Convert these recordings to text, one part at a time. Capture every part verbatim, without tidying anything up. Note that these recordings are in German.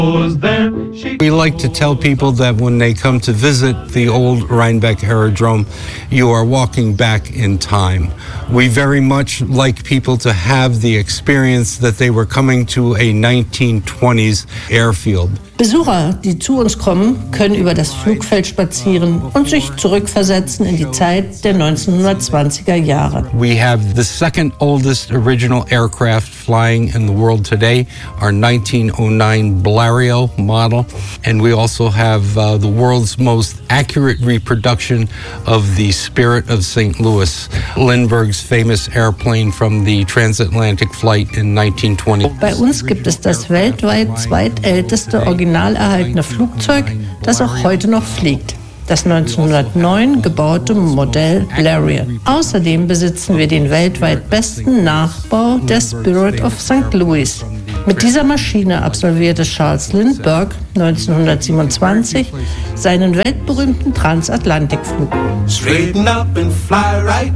We like to tell people that when they come to visit the old Rhinebeck Aerodrome, you are walking back in time. We very much like people to have the experience that they were coming to a nineteen twenties airfield. Besucher, die zu uns kommen, können über das Flugfeld spazieren und sich zurückversetzen in die Zeit der neunzehnhundertzwanziger Jahre. We have the second oldest original aircraft flying in the world today, our nineteen oh nine Blériot model, and we also have uh, the world's most accurate reproduction of the Spirit of Saint Louis, Lindbergh's famous airplane from the transatlantic flight in nineteen twenty. Bei uns gibt es das weltweit zweitälteste original erhaltene Flugzeug, das auch heute noch fliegt. Das neunzehnhundertneun gebaute Modell Blériot. Außerdem besitzen wir den weltweit besten Nachbau der Spirit of Saint Louis. Mit dieser Maschine absolvierte Charles Lindbergh neunzehnhundertsiebenundzwanzig seinen weltberühmten Transatlantikflug. Straighten up and fly right.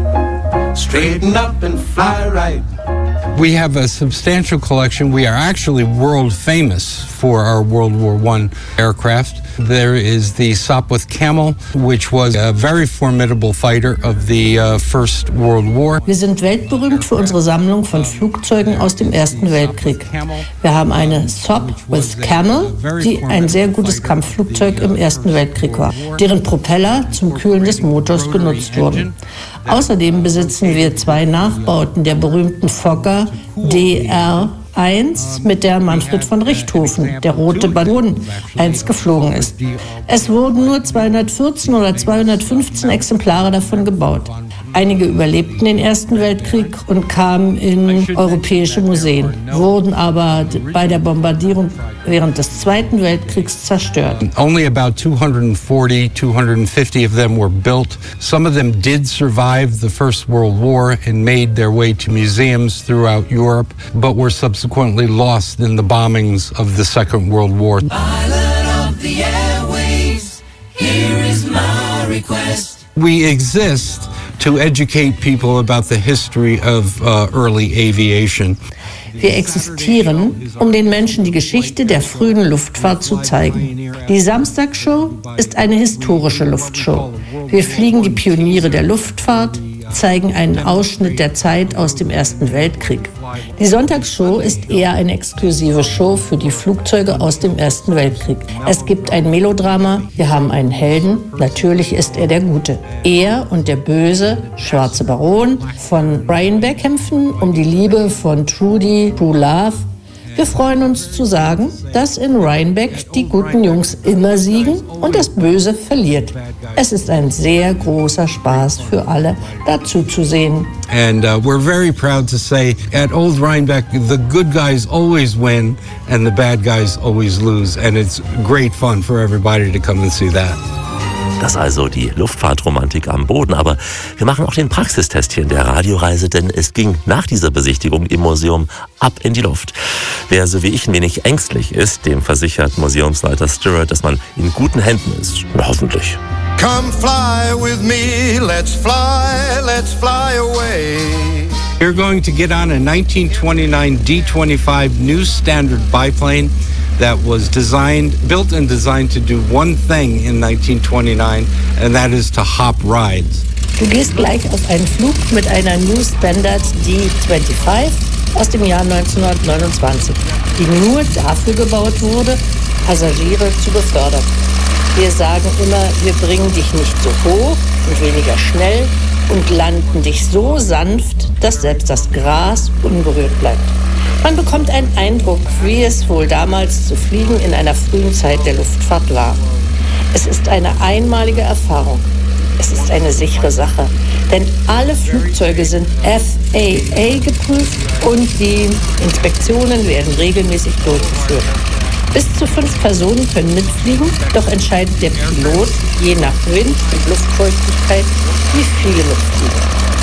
Straighten up and fly right. We have a substantial collection. We are actually world famous for our World War One aircraft. There is the Sopwith Camel, which was a very formidable fighter of the uh, First World War. Wir sind weltberühmt für unsere Sammlung von Flugzeugen aus dem Ersten Weltkrieg. Wir haben eine Sopwith Camel, die ein sehr gutes Kampfflugzeug im Ersten Weltkrieg war, deren Propeller zum Kühlen des Motors genutzt wurden. Außerdem besitzen wir zwei Nachbauten der berühmten Fokker D R eins, mit der Manfred von Richthofen, der rote Ballon, einst geflogen ist. Es wurden nur zweihundertvierzehn oder zweihundertfünfzehn Exemplare davon gebaut. Einige überlebten den Ersten Weltkrieg und kamen in europäische Museen, wurden aber bei der Bombardierung während des Zweiten Weltkriegs zerstört. Only about two hundred forty, two hundred fifty of them were built. Some of them did survive the First World War and made their way to museums throughout Europe, but were subsequently lost in the bombings of the Second World War. Pilot of the airwaves, here is my request. We exist to educate people about the history of uh, early aviation. Wir existieren, um den Menschen die Geschichte der frühen Luftfahrt zu zeigen. Die Samstagshow ist eine historische Luftshow. Wir fliegen die Pioniere der Luftfahrt, zeigen einen Ausschnitt der Zeit aus dem Ersten Weltkrieg. Die Sonntagsshow ist eher eine exklusive Show für die Flugzeuge aus dem Ersten Weltkrieg. Es gibt ein Melodrama, wir haben einen Helden, natürlich ist er der Gute. Er und der böse, schwarze Baron von Rhinebeck kämpfen um die Liebe von Trudy, True Love. Wir freuen uns zu sagen, dass in Rhinebeck die guten Jungs immer siegen und das Böse verliert. Es ist ein sehr großer Spaß für alle, dazu zu sehen. And uh, we're very proud to say at Old Rhinebeck, the good guys always win and the bad guys always lose. And it's great fun for everybody to come and see that. Das also die Luftfahrtromantik am Boden. Aber wir machen auch den Praxistest hier in der Radioreise, denn es ging nach dieser Besichtigung im Museum ab in die Luft. Wer so wie ich ein wenig ängstlich ist, dem versichert Museumsleiter Stewart, dass man in guten Händen ist. Na, hoffentlich. Come fly with me, let's fly, let's fly away. You're going to get on a nineteen twenty-nine D twenty-five new standard biplane that was designed, built and designed to do one thing in nineteen twenty-nine, and that is to hop rides. Du gehst gleich auf einen Flug mit einer New Standard D fünfundzwanzig aus dem Jahr neunzehnhundertneunundzwanzig, die nur dafür gebaut wurde, Passagiere zu befördern. Wir sagen immer, wir bringen dich nicht so hoch und weniger schnell und landen dich so sanft, dass selbst das Gras unberührt bleibt. Man bekommt einen Eindruck, wie es wohl damals zu fliegen in einer frühen Zeit der Luftfahrt war. Es ist eine einmalige Erfahrung. Es ist eine sichere Sache, denn alle Flugzeuge sind F A A geprüft und die Inspektionen werden regelmäßig durchgeführt. Bis zu fünf Personen können mitfliegen, doch entscheidet der Pilot je nach Wind und Luftfeuchtigkeit, wie viele mitfliegen.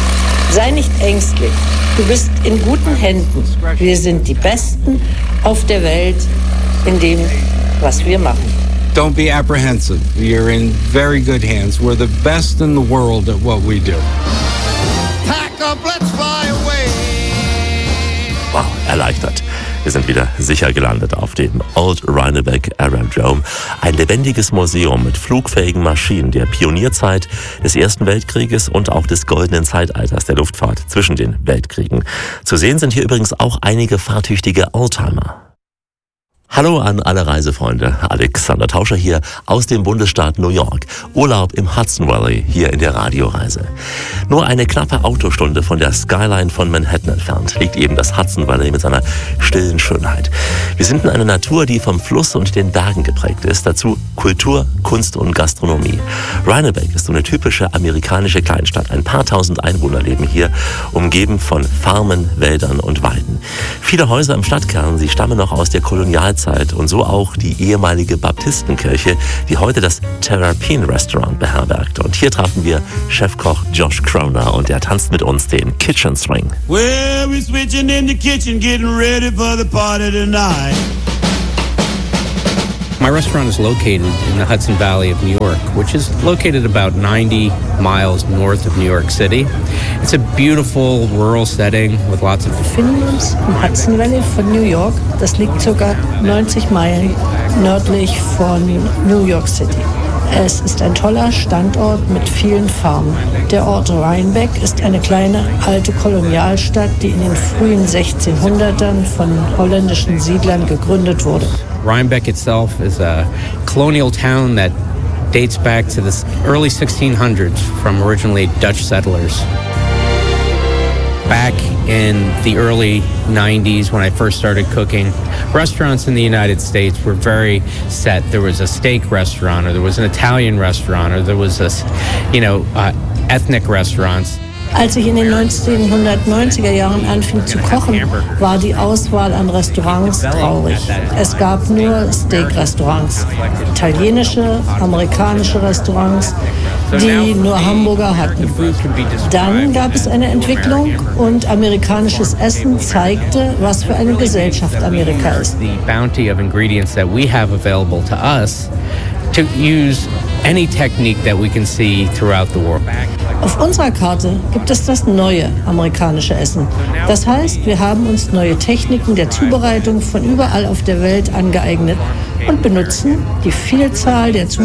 Sei nicht ängstlich, du bist in guten Händen. Wir sind die Besten auf der Welt in dem, was wir machen. Don't be apprehensive. You're in very good hands. We're the best in the world at what we do. Pack up, let's fly away. Wow, erleichtert. Wir sind wieder sicher gelandet auf dem Old Rhinebeck Aerodrome. Ein lebendiges Museum mit flugfähigen Maschinen der Pionierzeit des Ersten Weltkrieges und auch des goldenen Zeitalters der Luftfahrt zwischen den Weltkriegen. Zu sehen sind hier übrigens auch einige fahrtüchtige Oldtimer. Hallo an alle Reisefreunde, Alexander Tauscher hier aus dem Bundesstaat New York. Urlaub im Hudson Valley hier in der Radioreise. Nur eine knappe Autostunde von der Skyline von Manhattan entfernt liegt eben das Hudson Valley mit seiner stillen Schönheit. Wir sind in einer Natur, die vom Fluss und den Bergen geprägt ist. Dazu Kultur, Kunst und Gastronomie. Rhinebeck ist so eine typische amerikanische Kleinstadt. Ein paar tausend Einwohner leben hier, umgeben von Farmen, Wäldern und Weiden. Viele Häuser im Stadtkern, sie stammen noch aus der Kolonialzeit. Und so auch die ehemalige Baptistenkirche, die heute das Terrapin Restaurant beherbergt. Und hier trafen wir Chefkoch Josh Kroner und er tanzt mit uns den Kitchen Swing. Well, we're switching in the kitchen, getting ready for the party tonight. My restaurant is located in the Hudson Valley of New York, which is located about ninety miles north of New York City. It's a beautiful rural setting with lots of... Wir befinden uns im Hudson Valley von New York. Das liegt ca. neunzig Meilen nördlich von New York City. Es ist ein toller Standort mit vielen Farmen. Der Ort Rhinebeck ist eine kleine alte Kolonialstadt, die in den frühen sechzehnhundertern von holländischen Siedlern gegründet wurde. Rhinebeck itself is a colonial town that dates back to the early sixteen hundreds from originally Dutch settlers. Back in the early nineties, when I first started cooking, restaurants in the United States were very set. There was a steak restaurant, or there was an Italian restaurant, or there was a, you know, uh, ethnic restaurants. Als ich in den neunzehnhundertneunziger Jahren anfing zu kochen, war die Auswahl an Restaurants traurig. Es gab nur Steak-Restaurants, italienische, amerikanische Restaurants, die nur Hamburger hatten. Dann gab es eine Entwicklung und amerikanisches Essen zeigte, was für eine Gesellschaft Amerika ist. The bounty of ingredients that we have available to us to use any technique that we can see throughout the world. Auf unserer Karte gibt es das neue amerikanische Essen. Das heißt, wir haben uns neue Techniken der Zubereitung von überall auf der Welt angeeignet und benutzen die Vielzahl der Zutaten